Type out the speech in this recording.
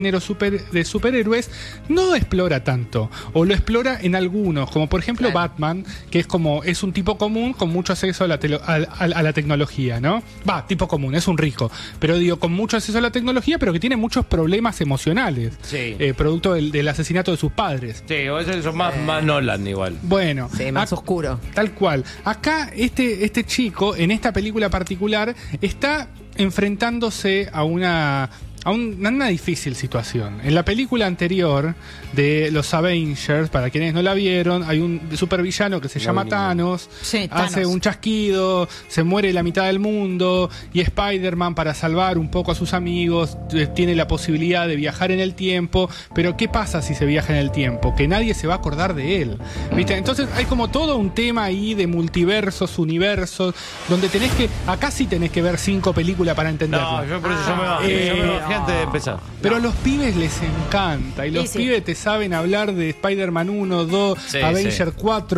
género de superhéroes no explora tanto, o lo explora en algunos, como por ejemplo Batman, que es un tipo común con mucho acceso a la tecnología, ¿no? Tipo común, es un rico, pero digo, con mucho acceso a la tecnología, pero que tiene muchos problemas emocionales, producto del asesinato de sus padres. Sí, o eso es más Nolan igual. Bueno, sí, más oscuro. Tal cual. Acá este chico, en esta película particular, está enfrentándose a una difícil situación. En la película anterior de los Avengers, para quienes no la vieron, hay un supervillano que se llama Thanos. Sí, hace un chasquido, se muere la mitad del mundo, y Spider-Man, para salvar un poco a sus amigos, tiene la posibilidad de viajar en el tiempo. Pero ¿qué pasa si se viaja en el tiempo? Que nadie se va a acordar de él, ¿viste? Entonces hay como todo un tema ahí de multiversos, universos, donde acá sí tenés que ver 5 películas para entenderlo. No, yo por eso yo me bajé antes de empezar. Pero a los pibes les encanta, y los pibes te saben hablar de Spider-Man 1, 2, Avenger 4.